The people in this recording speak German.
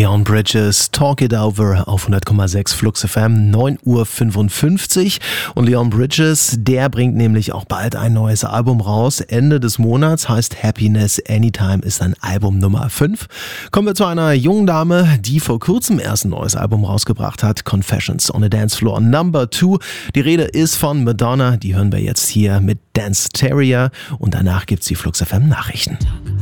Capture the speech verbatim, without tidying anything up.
Leon Bridges, Talk It Over auf hundert Komma sechs Flux F M, neun Uhr fünfundfünfzig. Und Leon Bridges, der bringt nämlich auch bald ein neues Album raus. Ende des Monats, heißt Happiness Anytime, ist ein Album Nummer fünf. Kommen wir zu einer jungen Dame, die vor kurzem erst ein neues Album rausgebracht hat. Confessions on a Dance Floor Number Two. Die Rede ist von Madonna, die hören wir jetzt hier mit Dance Terrier. Und danach gibt's die Flux F M Nachrichten.